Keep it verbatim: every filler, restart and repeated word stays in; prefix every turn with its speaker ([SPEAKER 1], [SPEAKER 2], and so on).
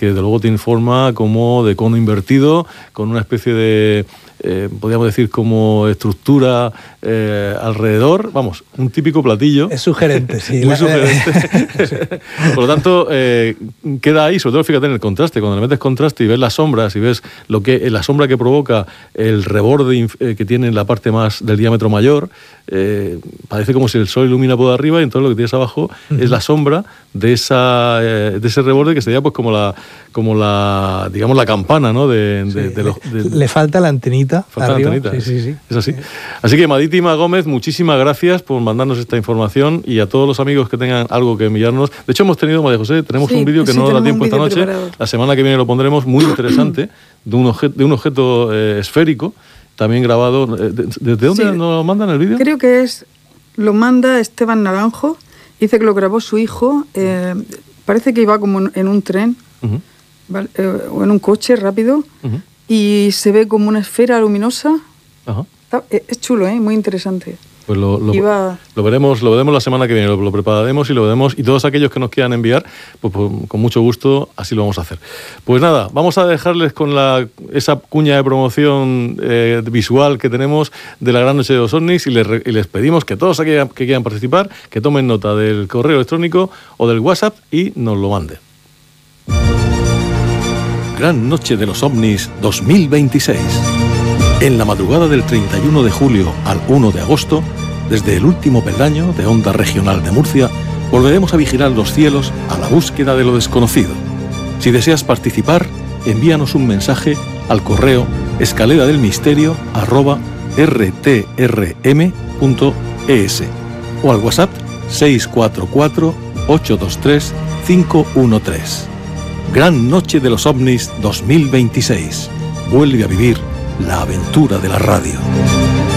[SPEAKER 1] que de luego tienen forma como de cono invertido, con una especie de, eh, podríamos decir, como estructura eh, alrededor. Vamos, un típico platillo.
[SPEAKER 2] Es sugerente, sí.
[SPEAKER 1] Muy sugerente. Por lo tanto, eh, queda ahí, sobre todo fíjate en el contraste, cuando le metes contraste y ves las sombras y ves lo que, la sombra que provoca el reborde eh, que tiene en la parte más del diámetro mayor, eh, parece como si el sol ilumina por arriba y entonces lo que tienes abajo uh-huh. es la sombra de esa eh, de ese reborde que sería pues como la como la digamos la campana, ¿no? de, de,
[SPEAKER 2] sí,
[SPEAKER 1] de los, de,
[SPEAKER 2] le falta la antenita
[SPEAKER 1] falta
[SPEAKER 2] arriba.
[SPEAKER 1] La antenita,
[SPEAKER 2] sí, sí, sí.
[SPEAKER 1] Es así. Así que Marítima Gómez, muchísimas gracias por mandarnos esta información, y a todos los amigos que tengan algo que enviarnos. De hecho, hemos tenido, María José, tenemos sí, un vídeo que sí, no nos da tiempo esta noche. Preparado. La semana que viene lo pondremos, muy interesante, de un objeto, de un objeto eh, esférico, también grabado. ¿Desde de, de dónde sí, nos mandan el vídeo?
[SPEAKER 3] Creo que es, lo manda Esteban Naranjo, dice que lo grabó su hijo, eh, parece que iba como en un tren, uh-huh. ¿vale? eh, o en un coche rápido, uh-huh. y se ve como una esfera luminosa. Uh-huh. Está, es chulo, ¿eh? Muy interesante.
[SPEAKER 1] Pues lo, lo,
[SPEAKER 3] Iba...
[SPEAKER 1] lo veremos lo veremos la semana que viene, lo, lo prepararemos y lo veremos, y todos aquellos que nos quieran enviar, pues, pues con mucho gusto así lo vamos a hacer. Pues nada, vamos a dejarles con la, esa cuña de promoción eh, visual que tenemos de la Gran Noche de los OVNIs, y les, y les pedimos que todos aquellos que quieran participar, que tomen nota del correo electrónico o del WhatsApp y nos lo manden. Gran Noche de los OVNIs dos mil veintiséis. En la madrugada del treinta y uno de julio al uno de agosto, desde el último peldaño de Onda Regional de Murcia, volveremos a vigilar los cielos a la búsqueda de lo desconocido. Si deseas participar, envíanos un mensaje al correo escalera del misterio arroba r t r m punto e s o al WhatsApp seis cuatro cuatro, ocho dos tres, cinco uno tres. Gran Noche de los OVNIs dos mil veintiséis. Vuelve a vivir la aventura de la radio.